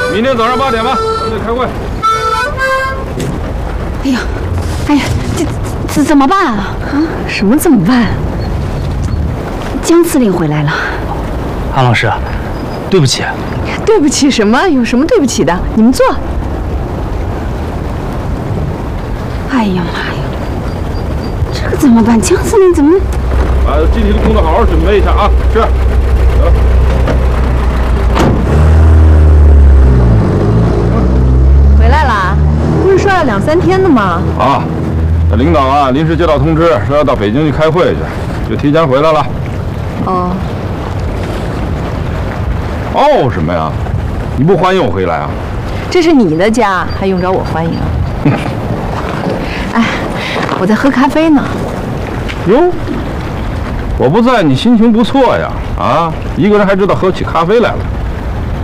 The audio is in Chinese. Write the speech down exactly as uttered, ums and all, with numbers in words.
明天早上八点吧，咱们得开会。 哎呀，哎呀，这这怎么办啊？啊， 什么怎么办？ 江司令回来了。 安老师，对不起。 对不起什么？有什么对不起的？你们坐。 哎呀妈呀，这可怎么办？江司令怎么？ 把具体的工作好好准备一下啊！是。走。 回来啦？不是说要两三天的吗？ 啊，那领导啊临时接到通知，说要到北京去开会去，就提前回来了。 哦。 哦什么呀？你不欢迎我回来啊？ 这是你的家，还用着我欢迎？哎，我在喝咖啡呢。 哟，我不在，你心情不错呀？啊，一个人还知道喝起咖啡来了。